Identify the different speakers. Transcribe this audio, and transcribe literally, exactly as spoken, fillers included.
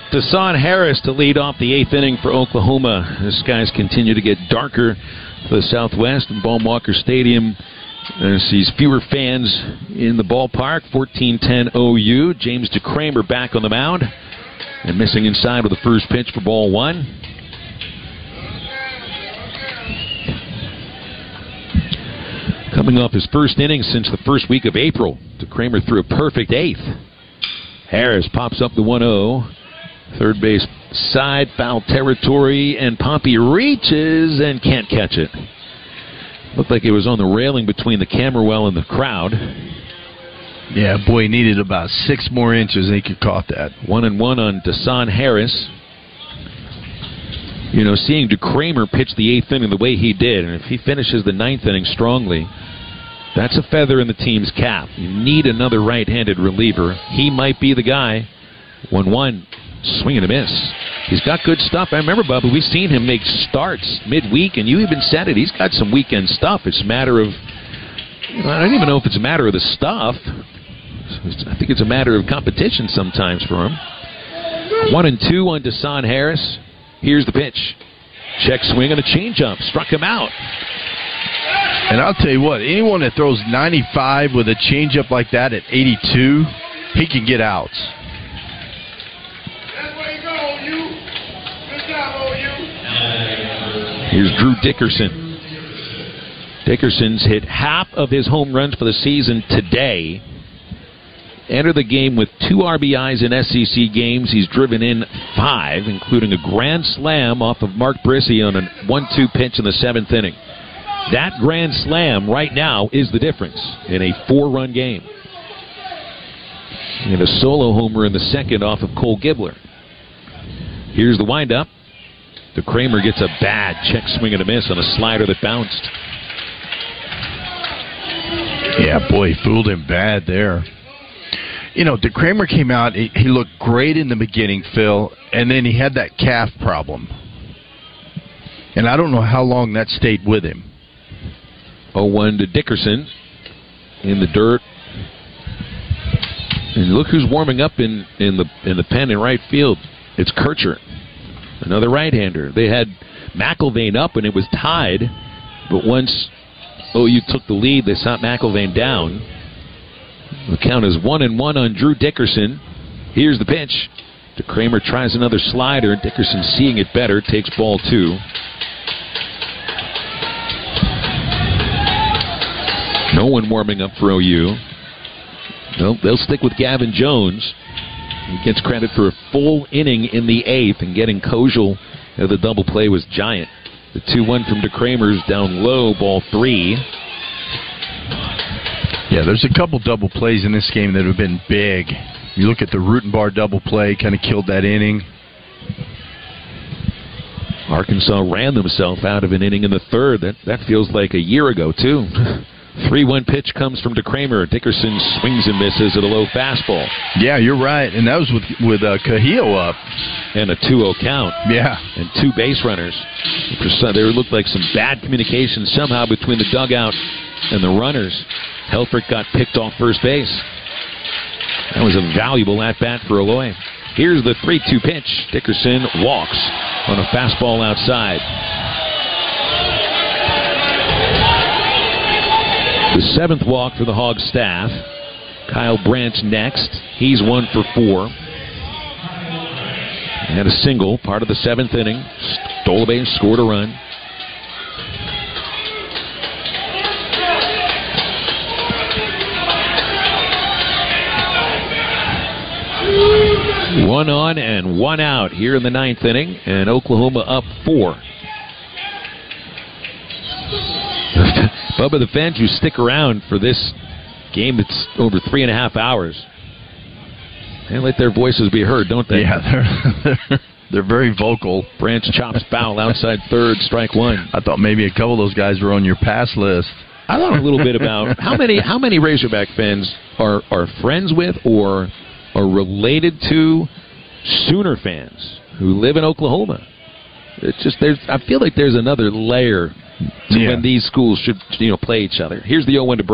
Speaker 1: Dasan Harris to lead off the eighth inning for Oklahoma. The skies continue to get darker for the Southwest, and Baum-Walker Stadium uh, sees fewer fans in the ballpark. fourteen ten O U. James DeCramer back on the mound and missing inside with the first pitch for ball one. Coming off his first inning since the first week of April, DeCramer threw a perfect eighth. Harris pops up the one oh. Third base side, foul territory, and Pompey reaches and can't catch it. Looked like it was on the railing between the camera well and the crowd.
Speaker 2: Yeah, boy, he needed about six more inches and he could caught that.
Speaker 1: One and one on Dasan Harris. You know, seeing DeCramer pitch the eighth inning the way he did, and if he finishes the ninth inning strongly, that's a feather in the team's cap. You need another right-handed reliever. He might be the guy. one one. Swing and a miss. He's got good stuff. I remember, Bubba, we've seen him make starts midweek, and you even said it. He's got some weekend stuff. It's a matter of, you know, I don't even know if it's a matter of the stuff. I think it's a matter of competition sometimes for him. One and two on Dasan Harris. Here's the pitch. Check swing and a changeup. Struck him out.
Speaker 2: And I'll tell you what, anyone that throws ninety-five with a changeup like that at eighty-two, he can get outs.
Speaker 1: Here's Drew Dickerson. Dickerson's hit half of his home runs for the season today. Entered the game with two R B Is in S E C games. He's driven in five, including a grand slam off of Mark Brissy on a one two pitch in the seventh inning. That grand slam right now is the difference in a four-run game. And a solo homer in the second off of Cole Gibler. Here's the windup. DeCramer gets a bad check swing and a miss on a slider that bounced.
Speaker 2: Yeah, boy, he fooled him bad there. You know, DeCramer came out, he, he looked great in the beginning, Phil, and then he had that calf problem. And I don't know how long that stayed with him.
Speaker 1: oh one to Dickerson in the dirt. And look who's warming up in, in the in the pen in right field. It's Kircher, another right-hander. They had McIlvain up and it was tied, but once O U took the lead, they shot McIlvain down. The count is one and one on Drew Dickerson. Here's the pitch. DeCramer tries another slider. Dickerson, seeing it better, takes ball two. No one warming up for O U. Nope, they'll stick with Gavin Jones. He gets credit for a full inning in the eighth, and getting Kojal at the double play was giant. The two one from DeCramer's down low, ball three.
Speaker 2: Yeah, there's a couple double plays in this game that have been big. You look at the Rutenbar double play, kind of killed that inning.
Speaker 1: Arkansas ran themselves out of an inning in the third. That that feels like a year ago, too. three one pitch comes from DeCramer. Dickerson swings and misses at a low fastball.
Speaker 2: Yeah, you're right. And that was with, with uh, Cahillo up.
Speaker 1: And a two oh count.
Speaker 2: Yeah.
Speaker 1: And two base runners. There looked like some bad communication somehow between the dugout and the runners. Helfrich got picked off first base. That was a valuable at-bat for Aloy. Here's the three two pitch. Dickerson walks on a fastball outside. The seventh walk for the Hogs staff. Kyle Branch next. He's one for four. Had a single, part of the seventh inning. Stole a base, scored a run. One on and one out here in the ninth inning, and Oklahoma up four. Bubba the fans who stick around for this game that's over three and a half hours, they let their voices be heard, don't they?
Speaker 2: Yeah, they're, they're, they're very vocal.
Speaker 1: Branch chops foul outside third, strike one.
Speaker 2: I thought maybe a couple of those guys were on your pass list.
Speaker 1: I thought a little bit about how many how many Razorback fans are, are friends with or are related to Sooner fans who live in Oklahoma. It's just there's I feel like there's another layer to
Speaker 2: yeah.
Speaker 1: when these schools should you know play each other. Here's the oh one to